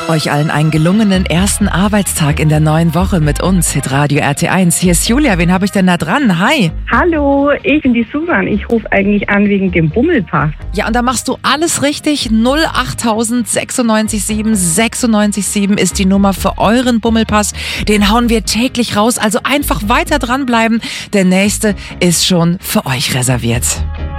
Euch allen einen gelungenen ersten Arbeitstag in der neuen Woche mit uns, Hitradio RT1. Hier ist Julia, wen habe ich denn da dran? Hi. Hallo, ich bin die Susan. Ich rufe eigentlich an wegen dem Bummelpass. Ja, und da machst du alles richtig. 08000 96 7 96 7 ist die Nummer für euren Bummelpass. Den hauen wir täglich raus, also einfach weiter dranbleiben. Der nächste ist schon für euch reserviert.